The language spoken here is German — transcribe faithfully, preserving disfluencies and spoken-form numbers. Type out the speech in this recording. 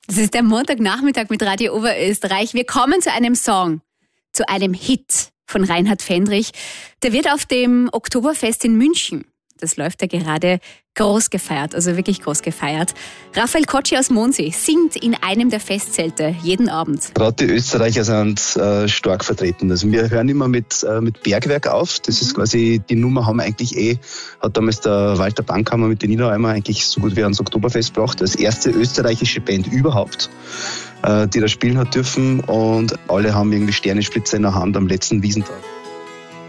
Das ist der Montagnachmittag mit Radio Oberösterreich. Wir kommen zu einem Song, zu einem Hit von Reinhard Fendrich. Der wird auf dem Oktoberfest in München, das läuft ja gerade, groß gefeiert, also wirklich groß gefeiert. Raphael Kotschi aus Mondsee singt in einem der Festzelte jeden Abend. Gerade die Österreicher sind äh, stark vertreten. Also wir hören immer mit, äh, mit Bergwerk auf. Das ist quasi, die Nummer haben wir eigentlich eh, hat damals der Walter Bankhammer mit den Niedereimer eigentlich so gut wie ans Oktoberfest gebracht. Als erste österreichische Band überhaupt, äh, die da spielen hat dürfen. Und alle haben irgendwie Sternenspitze in der Hand am letzten Wiesentag.